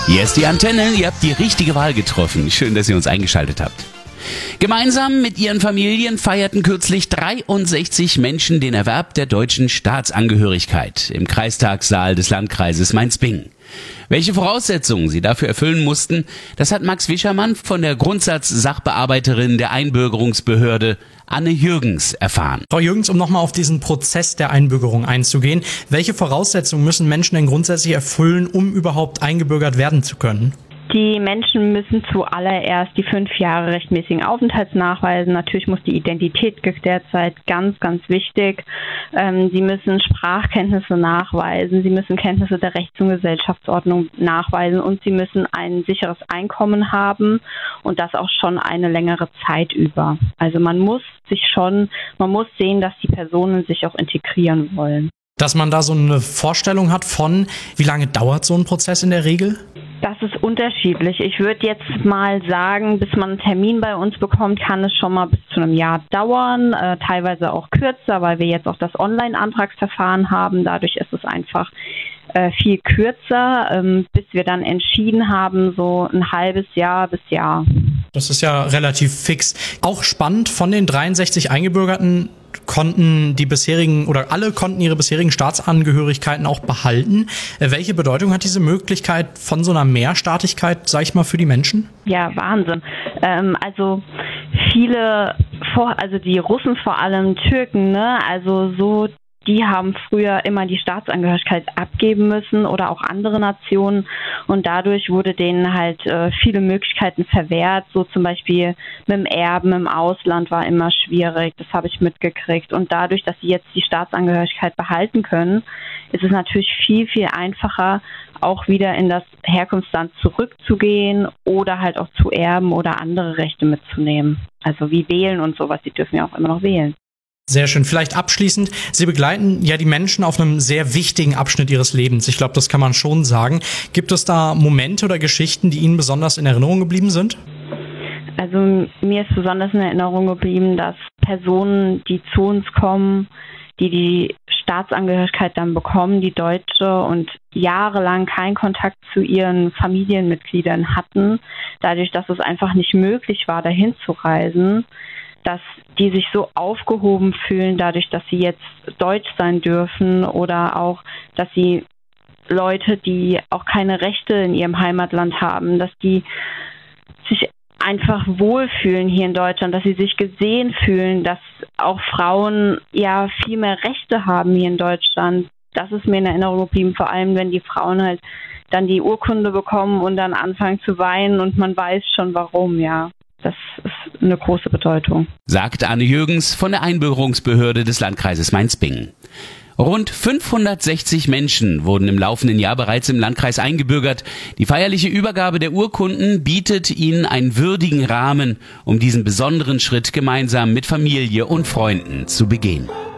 Hier ist die Antenne, ihr habt die richtige Wahl getroffen. Schön, dass ihr uns eingeschaltet habt. Gemeinsam mit ihren Familien feierten kürzlich 63 Menschen den Erwerb der deutschen Staatsangehörigkeit im Kreistagssaal des Landkreises Mainz-Bingen. Welche Voraussetzungen sie dafür erfüllen mussten, das hat Max Wischermann von der Grundsatz-Sachbearbeiterin der Einbürgerungsbehörde Anne Jürgens erfahren. Frau Jürgens, um nochmal auf diesen Prozess der Einbürgerung einzugehen, welche Voraussetzungen müssen Menschen denn grundsätzlich erfüllen, um überhaupt eingebürgert werden zu können? Die Menschen müssen zuallererst die 5 Jahre rechtmäßigen Aufenthalts nachweisen. Natürlich muss die Identität geklärt sein, ganz, ganz wichtig. Sie müssen Sprachkenntnisse nachweisen, sie müssen Kenntnisse der Rechts- und Gesellschaftsordnung nachweisen und sie müssen ein sicheres Einkommen haben und das auch schon eine längere Zeit über. Also man muss sehen, dass die Personen sich auch integrieren wollen. Dass man da so eine Vorstellung hat von, wie lange dauert so ein Prozess in der Regel? Das ist unterschiedlich. Ich würde jetzt mal sagen, bis man einen Termin bei uns bekommt, kann es schon mal bis zu einem Jahr dauern, teilweise auch kürzer, weil wir jetzt auch das Online-Antragsverfahren haben. Dadurch ist es einfach viel kürzer, bis wir dann entschieden haben, so ein halbes Jahr bis Jahr. Das ist ja relativ fix. Auch spannend, von den 63 Eingebürgerten konnten alle ihre bisherigen Staatsangehörigkeiten auch behalten. Welche Bedeutung hat diese Möglichkeit von so einer Mehrstaatigkeit, sag ich mal, für die Menschen? Ja, Wahnsinn. Also die Russen, vor allem Türken, die haben früher immer die Staatsangehörigkeit abgeben müssen oder auch andere Nationen und dadurch wurde denen halt viele Möglichkeiten verwehrt, so zum Beispiel mit dem Erben im Ausland war immer schwierig, das habe ich mitgekriegt und dadurch, dass sie jetzt die Staatsangehörigkeit behalten können, ist es natürlich viel, viel einfacher, auch wieder in das Herkunftsland zurückzugehen oder halt auch zu erben oder andere Rechte mitzunehmen, also wie wählen und sowas, die dürfen ja auch immer noch wählen. Sehr schön. Vielleicht abschließend, Sie begleiten ja die Menschen auf einem sehr wichtigen Abschnitt ihres Lebens. Ich glaube, das kann man schon sagen. Gibt es da Momente oder Geschichten, die Ihnen besonders in Erinnerung geblieben sind? Also mir ist besonders in Erinnerung geblieben, dass Personen, die zu uns kommen, die Staatsangehörigkeit dann bekommen, die Deutsche und jahrelang keinen Kontakt zu ihren Familienmitgliedern hatten, dadurch, dass es einfach nicht möglich war, dahin zu reisen, dass die sich so aufgehoben fühlen, dadurch, dass sie jetzt deutsch sein dürfen oder auch, dass sie Leute, die auch keine Rechte in ihrem Heimatland haben, dass die sich einfach wohlfühlen hier in Deutschland, dass sie sich gesehen fühlen, dass auch Frauen ja viel mehr Rechte haben hier in Deutschland. Das ist mir in Erinnerung geblieben, vor allem wenn die Frauen halt dann die Urkunde bekommen und dann anfangen zu weinen und man weiß schon warum, ja. Das ist eine große Bedeutung. Sagt Anne Jürgens von der Einbürgerungsbehörde des Landkreises Mainz-Bingen. Rund 560 Menschen wurden im laufenden Jahr bereits im Landkreis eingebürgert. Die feierliche Übergabe der Urkunden bietet ihnen einen würdigen Rahmen, um diesen besonderen Schritt gemeinsam mit Familie und Freunden zu begehen.